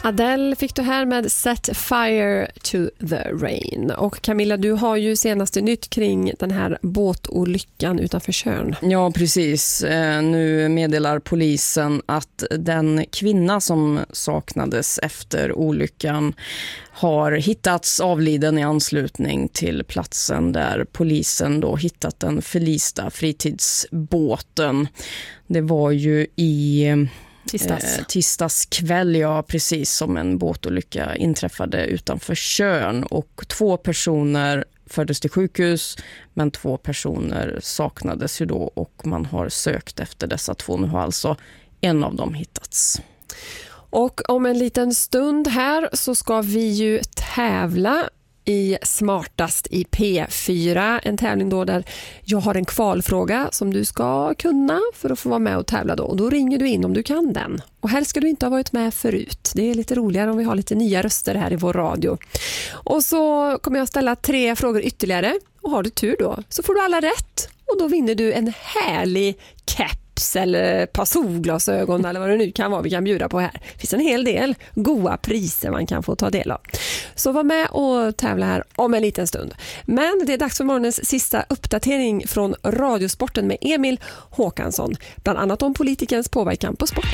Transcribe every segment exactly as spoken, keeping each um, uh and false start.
Adele fick du här med Set Fire to the Rain. Och Camilla, du har ju senaste nytt kring den här båtolyckan utanför Tjörn. Ja, precis. Nu meddelar polisen att den kvinna som saknades efter olyckan har hittats avliden i anslutning till platsen där polisen då hittat den förlista fritidsbåten. Det var ju i Tisdags. Eh, tisdags kväll, ja, precis, som en båtolycka inträffade utanför Tjörn, och två personer fördes till sjukhus, men två personer saknades ju då, och man har sökt efter dessa två. Nu har alltså en av dem hittats. Och om en liten stund här så ska vi ju tävla i Smartast i P fyra, en tävling då där jag har en kvalfråga som du ska kunna för att få vara med och tävla då. Och då ringer du in om du kan den. Och helst ska du inte ha varit med förut. Det är lite roligare om vi har lite nya röster här i vår radio. Och så kommer jag ställa tre frågor ytterligare, och har du tur då så får du alla rätt. Och då vinner du en härlig cap eller ett par solglasögon eller vad det nu kan vara vi kan bjuda på här. Det finns en hel del goda priser man kan få ta del av. Så var med och tävla här om en liten stund. Men det är dags för morgonens sista uppdatering från Radiosporten med Emil Håkansson. Bland annat om politikens påverkan på sporten.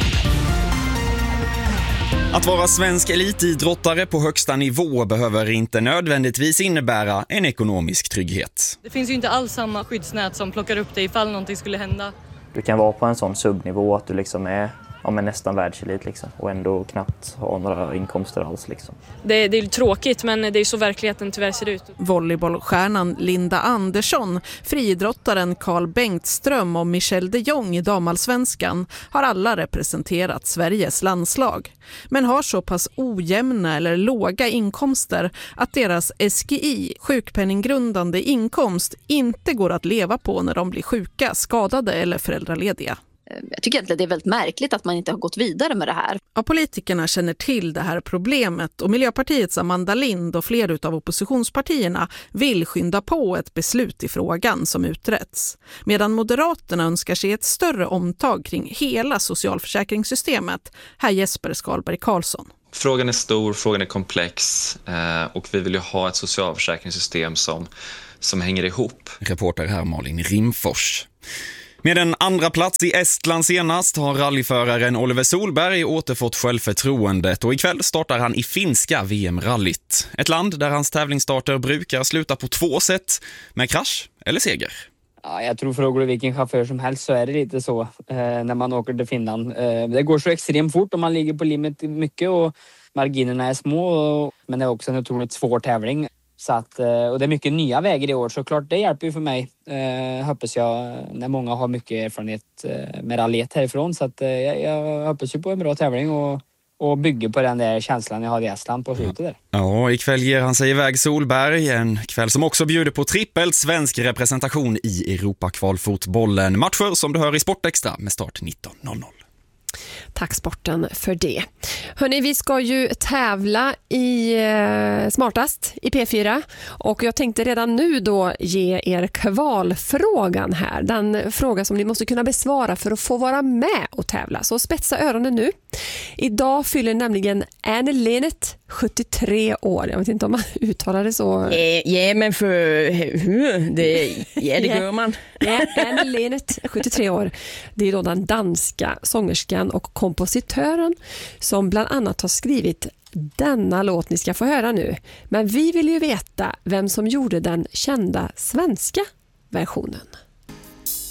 Att vara svensk elitidrottare på högsta nivå behöver inte nödvändigtvis innebära en ekonomisk trygghet. Det finns ju inte alls samma skyddsnät som plockar upp dig ifall någonting skulle hända. Du kan vara på en sån subnivå att du liksom är, ja, men nästan världselit liksom, och ändå knappt ha några inkomster alls. Liksom. Det, det är tråkigt, men det är så verkligheten tyvärr ser ut. Volleybollstjärnan Linda Andersson, friidrottaren Carl Bengtström och Michelle de Jong i damallsvenskan har alla representerat Sveriges landslag. Men har så pass ojämna eller låga inkomster att deras S G I, sjukpenninggrundande inkomst, inte går att leva på när de blir sjuka, skadade eller föräldralediga. Jag tycker att det är väldigt märkligt att man inte har gått vidare med det här. Ja, politikerna känner till det här problemet, och Miljöpartiets Amanda Lind och flera av oppositionspartierna vill skynda på ett beslut i frågan som uträtts. Medan Moderaterna önskar sig ett större omtag kring hela socialförsäkringssystemet. Här Jesper Skalberg Karlsson. Frågan är stor, frågan är komplex och vi vill ju ha ett socialförsäkringssystem som, som hänger ihop. Reporter här Malin Rimfors. Med en andra plats i Estland senast har rallyföraren Oliver Solberg återfått självförtroendet, och ikväll startar han i finska V M-rallyt. Ett land där hans tävlingsstarter brukar sluta på två sätt, med krasch eller seger. Ja, jag tror frågar du vilken chaufför som helst så är det lite så eh, när man åker till Finland. Eh, det går så extremt fort och man ligger på limit mycket och marginerna är små, och, men det är också en otroligt svår tävling. Så att, och det är mycket nya vägar i år, så klart det hjälper ju för mig, eh, hoppas jag, när många har mycket erfarenhet eh, med rallyet härifrån. Så att, eh, jag hoppas ju på en bra tävling och, och bygger på den där känslan jag hade i Estland på slutet där. Ja, ikväll ger han sig iväg Solberg, en kväll som också bjuder på trippelt svensk representation i Europa-kvalfotbollen. Matcher som du hör i Sportextra med start nitton noll noll. Tack sporten för det. Hörrni, vi ska ju tävla i eh, Smartast i P fyra, och jag tänkte redan nu då ge er kvalfrågan här. Den fråga som ni måste kunna besvara för att få vara med och tävla. Så spetsa öronen nu. Idag fyller nämligen Anne Linnet sjuttiotre år. Jag vet inte om man uttalar det så. Ja, ja men för hur? Det, ja, det gör man. Ja, Anne Linnet, sjuttiotre år. Det är då den danska sångerskan och kompositören som bland annat har skrivit denna låt ni ska få höra nu. Men vi vill ju veta vem som gjorde den kända svenska versionen.